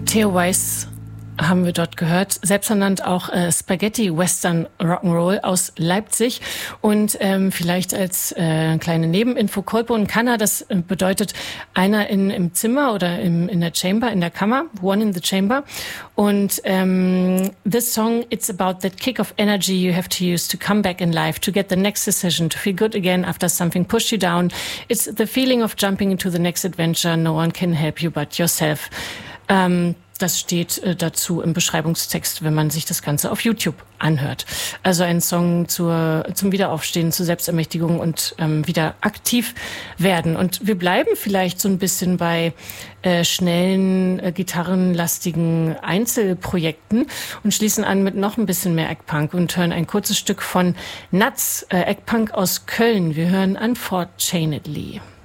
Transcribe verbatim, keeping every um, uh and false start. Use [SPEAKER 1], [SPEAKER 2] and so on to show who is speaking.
[SPEAKER 1] Theo Weiss haben wir dort gehört, selbsternannt auch äh, Spaghetti Western Rock'n'Roll aus Leipzig. Und ähm, vielleicht als äh, kleine Nebeninfo, Kolpo und Kanna, das äh, bedeutet einer in, im Zimmer oder im, in der Chamber, in der Kammer, one in the chamber. Und ähm, this song, it's about that kick of energy you have to use to come back in life, to get the next decision, to feel good again after something pushed you down. It's the feeling of jumping into the next adventure. No one can help you but yourself. Ähm, Das steht äh, dazu im Beschreibungstext, wenn man sich das Ganze auf YouTube anhört. Also ein Song zur, zum Wiederaufstehen, zur Selbstermächtigung und ähm, wieder aktiv werden. Und wir bleiben vielleicht so ein bisschen bei äh, schnellen, äh, gitarrenlastigen Einzelprojekten und schließen an mit noch ein bisschen mehr Eggpunk und hören ein kurzes Stück von Nuts, äh, Eggpunk aus Köln. Wir hören Unfortunately.